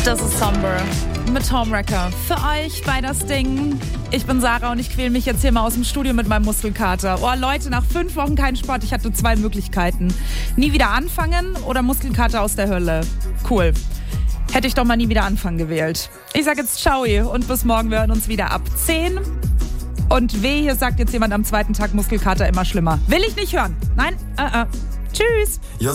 Das ist Somber mit Homewrecker. Für euch bei das Ding. Ich bin Sarah und ich quäle mich jetzt hier mal aus dem Studio mit meinem Muskelkater. Oh Leute, nach 5 Wochen kein Sport. Ich hatte 2 Möglichkeiten. Nie wieder anfangen oder Muskelkater aus der Hölle. Cool. Hätte ich doch mal nie wieder anfangen gewählt. Ich sag jetzt ciao und bis morgen. Wir hören uns wieder ab 10. Und weh, hier sagt jetzt jemand am zweiten Tag Muskelkater immer schlimmer. Will ich nicht hören. Nein, Tschüss.